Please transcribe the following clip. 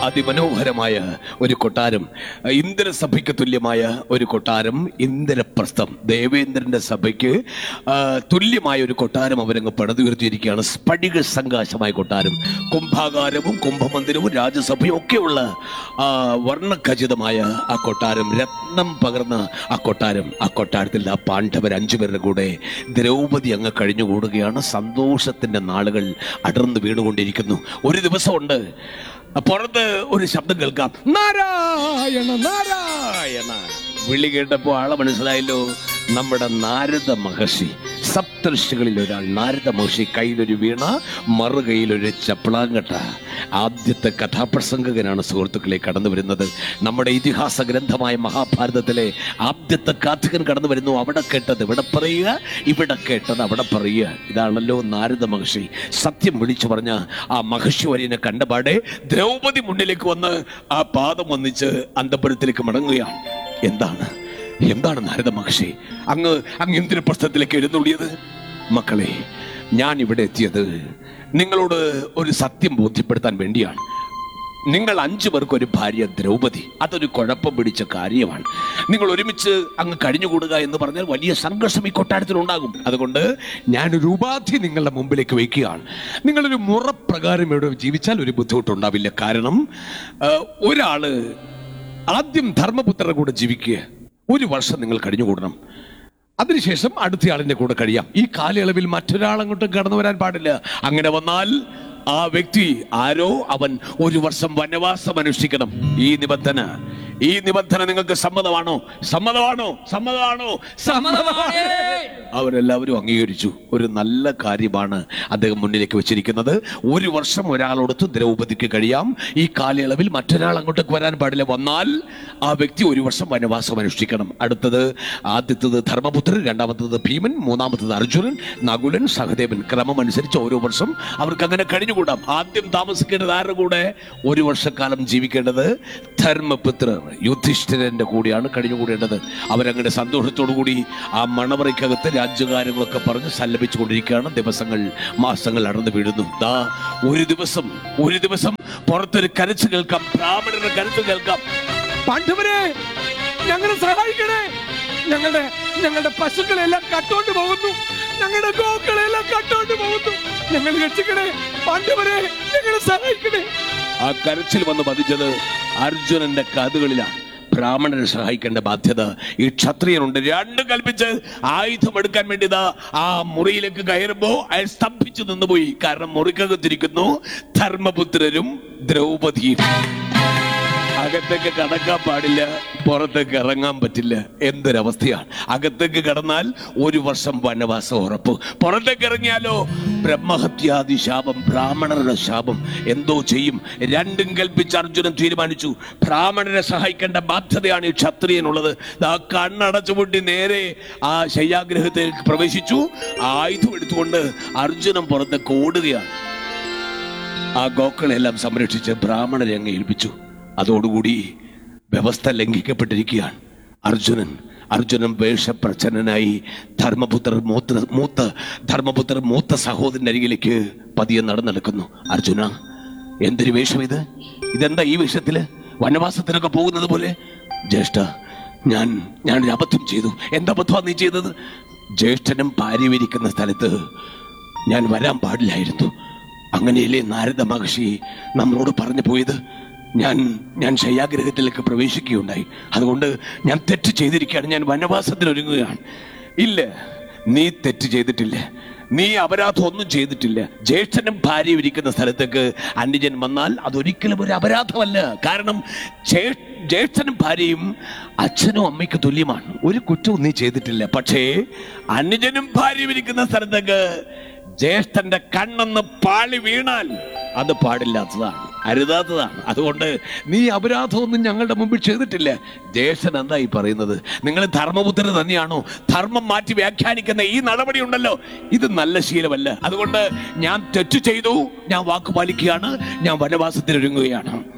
അതിമനോഹരമായ ഒരു കൊട്ടാരം, ഇന്ദ്രസഭയ്ക്ക് തുല്യമായ ഒരു കൊട്ടാരം, ഇന്ദ്രപ്രസ്ഥം. ദേവേന്ദ്രന്റെ സഭയ്ക്ക് തുല്യമായ ഒരു കൊട്ടാരം അവരങ്ങ് പണിതുയർത്തിയിരിക്കുകയാണ്. സ്ഫടിക സംകാശമായ കൊട്ടാരം, കുംഭാകാരവും കുംഭമന്ദിരവും രാജസഭയും ഒക്കെയുള്ള വർണ്ണഖചിതമായ ആ കൊട്ടാരം, രത്നം പകർന്ന ആ കൊട്ടാരത്തിൽ ആ പാണ്ഡവർ 5 പേരുടെ കൂടെ ദ്രൗപദി അങ്ങ് കഴിഞ്ഞുകൂടുകയാണ്. സന്തോഷത്തിന്റെ നാളുകൾ അടർന്നു വീണുകൊണ്ടിരിക്കുന്നു. ഒരു ദിവസമുണ്ട്, പുറത്ത് ഒരു ശബ്ദം കേൾക്കാം, നാരായണ നാരായണ. വിളി കേട്ടപ്പോൾ ആളെ മനസ്സിലായല്ലോ, നമ്മുടെ നാരദ മഹർഷി, സപ്തർഷികളിൽ ഒരാൾ നാരദ മഹർഷി. കയ്യിലൊരു വീണ, മറുകൈയിലൊരു ചപ്പളാങ്കട്ട. ആദ്യത്തെ കഥാപ്രസംഗകനാണ് സുഹൃത്തുക്കളെ കടന്നു വരുന്നത്. നമ്മുടെ ഇതിഹാസ ഗ്രന്ഥമായ മഹാഭാരതത്തിലെ ആദ്യത്തെ കഥകൻ കടന്നു വരുന്നു. അവിടെ കേട്ടത് ഇവിടെ പറയുക, ഇവിടെ കേട്ടത് അവിടെ പറയുക. ഇതാണല്ലോ നാരദ മഹർഷി. സത്യം വിളിച്ചു പറഞ്ഞ ആ മഹർഷി വര്യനെ കണ്ടപാടെ ദ്രൗപദി മുന്നിലേക്ക് വന്ന് ആ പാദം വന്നിച്ച് അന്തപുരത്തിലേക്ക് മടങ്ങുകയാണ്. എന്താണ് നാരദ മഹർഷി അങ്ങ് ഇന്ദ്രപ്രസ്ഥത്തിലേക്ക് എഴുന്നള്ളിയത്? മക്കളെ, ഞാൻ ഇവിടെ എത്തിയത് നിങ്ങളോട് ഒരു സത്യം ബോധ്യപ്പെടുത്താൻ വേണ്ടിയാണ്. നിങ്ങൾ 5 പേർക്ക് ഒരു ഭാര്യ ദ്രൗപദി, അതൊരു കുഴപ്പം പിടിച്ച കാര്യമാണ്. നിങ്ങൾ ഒരുമിച്ച് അങ്ങ് കഴിഞ്ഞുകൂടുക എന്ന് പറഞ്ഞാൽ വലിയ സംഘർഷം ഈ കൊട്ടാരത്തിലുണ്ടാകും. അതുകൊണ്ട് ഞാനൊരു ഉപാധി നിങ്ങളുടെ മുമ്പിലേക്ക് വയ്ക്കുകയാണ്. നിങ്ങളൊരു മുറപ്രകാരം ഇവിടെ ജീവിച്ചാൽ ഒരു ബുദ്ധിമുട്ടുണ്ടാവില്ല. കാരണം ഒരാള് ആദ്യം ധർമ്മപുത്രരുടെ കൂടെ ജീവിക്കുക, 1 വർഷം നിങ്ങൾ കഴിഞ്ഞുകൂടണം. അതിനുശേഷം അടുത്തയാളിന്റെ കൂടെ കഴിയാം. ഈ കാലയളവിൽ മറ്റൊരാളങ്ങോട്ടും കടന്നു വരാൻ പാടില്ല. അങ്ങനെ വന്നാൽ ആ വ്യക്തി ആരോ അവൻ 1 വർഷം വനവാസം അനുഷ്ഠിക്കണം. ഈ നിബന്ധന നിങ്ങൾക്ക് സമ്മതമാണോ? അവരെല്ലാവരും അംഗീകരിച്ചു. ഒരു നല്ല കാര്യമാണ് അദ്ദേഹം മുന്നിലേക്ക് വെച്ചിരിക്കുന്നത്. 1 വർഷം ഒരാളോടത്ത് ദ്രൗപദിക്ക് കഴിയാം. ഈ കാലയളവിൽ മറ്റൊരാൾ അങ്ങോട്ടേക്ക് വരാൻ പാടില്ല. വന്നാൽ ആ വ്യക്തി 1 വർഷം വനവാസം അനുഷ്ഠിക്കണം. ആദ്യത്തത് ധർമ്മപുത്രൻ, രണ്ടാമത്തത് ഭീമൻ, മൂന്നാമത്തത് അർജുനൻ, നകുലൻ, സഹദേവൻ. ക്രമം അനുസരിച്ച് ഓരോ വർഷം അവർക്ക് അങ്ങനെ കഴിഞ്ഞുകൂടാം. ആദ്യം താമസിക്കേണ്ടത് ആരുടെ കൂടെ? 1 വർഷക്കാലം ജീവിക്കേണ്ടത് ധർമ്മപുത്രർ യുധിഷ്ഠിരന്റെ കൂടിയാണ് കഴിഞ്ഞുകൂടേണ്ടത്. അവരങ്ങനെ സന്തോഷത്തോടുകൂടി ആ മണവറയ്ക്കകത്ത് രാജ്യകാര്യങ്ങളൊക്കെ പറഞ്ഞ് സല്ലപിച്ചു കൊണ്ടിരിക്കുകയാണ്. ദിവസങ്ങൾ, മാസങ്ങൾ അടർന്നു വീഴുന്നു. ഒരു ദിവസം പുറത്തൊരു കരച്ചു കേൾക്കാം, ബ്രാഹ്മണരുടെ കരച്ചു കേൾക്കാം. പാണ്ഡവരെ, ഞങ്ങളെ സഹായിക്കണേ, ഞങ്ങളുടെ പശുക്കളെല്ലാം കട്ടോണ്ട് പോകുന്നു, ഞങ്ങളുടെ ഗോക്കളെല്ലാം കട്ടോണ്ട് പോകുന്നു, ഞങ്ങൾ രക്ഷിക്കണേ, പാണ്ഡവരെ ഞങ്ങളെ സഹായിക്കണേ. ആ കരച്ചിൽ വന്ന് പതിച്ചത് അർജുനന്റെ കാതുകളിലാണ്. ബ്രാഹ്മണരെ സഹായിക്കേണ്ട ബാധ്യത ഈ ക്ഷത്രിയനുണ്ട്. 2 കൽപ്പിച്ച് ആയുധം എടുക്കാൻ വേണ്ടി ആ മുറിയിലേക്ക് കയറുമ്പോ അയാൾ സ്തംഭിച്ചു നിന്നുപോയി. കാരണം മുറിക്കകത്തിരിക്കുന്നു ധർമ്മപുത്രരും ദ്രൗപദിയും. അകത്തേക്ക് കടക്കാൻ പാടില്ല, പുറത്തേക്ക് ഇറങ്ങാൻ പറ്റില്ല. എന്തൊരവസ്ഥയാണ്! അകത്തേക്ക് കടന്നാൽ 1 വർഷം വനവാസം ഉറപ്പ്. പുറത്തേക്ക് ഇറങ്ങിയാലോ ബ്രഹ്മഹത്യാദി ശാപം, ബ്രാഹ്മണരുടെ ശാപം. എന്തോ ചെയ്യും? 2 കൽപ്പിച്ച് അർജുനൻ തീരുമാനിച്ചു. ബ്രാഹ്മണരെ സഹായിക്കേണ്ട ബാധ്യതയാണ് ഈ ക്ഷത്രിയനുള്ളത്. കണ്ണടച്ചുപൂട്ടി നേരെ ആ ശയ്യാഗ്രഹത്തിലേക്ക് പ്രവേശിച്ചു. ആയുധം എടുത്തുകൊണ്ട് അർജുനൻ പുറത്തേക്ക് ഓടുകയാണ്. ആ ഗോക്കളെല്ലാം സംരക്ഷിച്ച് ബ്രാഹ്മണരെ അങ്ങ് ഏൽപ്പിച്ചു. അതോടുകൂടി വ്യവസ്ഥ ലംഘിക്കപ്പെട്ടിരിക്കുകയാണ്. അർജുനൻ വേഷപ്രച്ഛന്നനായി ധർമ്മപുത്രർ മൂത്ത സഹോദരന്റെ അരികിലേക്ക് പതിയെ നടന്നെടുക്കുന്നു. അർജുന, എന്തൊരു വേഷം ഇതെന്താ ഈ വേഷത്തില്? വനവാസത്തിനൊക്കെ പോകുന്നത് പോലെ. ജ്യേഷ്ഠ, ഞാനൊരു അബദ്ധം ചെയ്തു. എന്തബദ്ധമാണ് നീ ചെയ്തത്? ജ്യേഷ്ഠനും ഭാര്യയും ഇരിക്കുന്ന സ്ഥലത്ത് ഞാൻ വരാൻ പാടില്ലായിരുന്നു. അങ്ങനെയല്ലേ നാരദ മഹർഷി നമ്മളോട് പറഞ്ഞു പോയത്? ഞാൻ ശയ്യാഗ്രഹത്തിലേക്ക് പ്രവേശിക്കുകയുണ്ടായി. അതുകൊണ്ട് ഞാൻ തെറ്റ് ചെയ്തിരിക്കുകയാണ്. ഞാൻ വനവാസത്തിന് ഒരുങ്ങുകയാണ്. ഇല്ല, നീ തെറ്റ് ചെയ്തിട്ടില്ല. നീ അപരാധം ഒന്നും ചെയ്തിട്ടില്ല. ജ്യേഷ്ഠനും ഭാര്യയും ഇരിക്കുന്ന സ്ഥലത്തേക്ക് അനുജൻ വന്നാൽ അതൊരിക്കലും ഒരു അപരാധമല്ല. കാരണം ജ്യേഷ്ഠനും ഭാര്യയും അച്ഛനും അമ്മയ്ക്ക് തുല്യമാണ്. ഒരു കുറ്റവും നീ ചെയ്തിട്ടില്ല. പക്ഷേ അനുജനും ഭാര്യയും ഇരിക്കുന്ന സ്ഥലത്തേക്ക് ജ്യേഷ്ഠന്റെ കണ്ണെന്ന് പാളി വീണാൽ അത് പാടില്ലാത്തതാണ്, അരുതാത്തതാണ്. അതുകൊണ്ട് നീ അപരാധമൊന്നും ഞങ്ങളുടെ മുമ്പിൽ ചെയ്തിട്ടില്ല. ജ്യേഷ്ഠൻ എന്താ ഈ പറയുന്നത്? നിങ്ങൾ ധർമ്മപുത്രർ തന്നെയാണോ? ധർമ്മം മാറ്റി വ്യാഖ്യാനിക്കുന്ന ഈ നടപടി ഉണ്ടല്ലോ, ഇത് നല്ല ശീലമല്ല. അതുകൊണ്ട് ഞാൻ തെറ്റു ചെയ്തു, ഞാൻ വാക്ക് പാലിക്കുകയാണ്, ഞാൻ വനവാസത്തിന് ഒരുങ്ങുകയാണ്.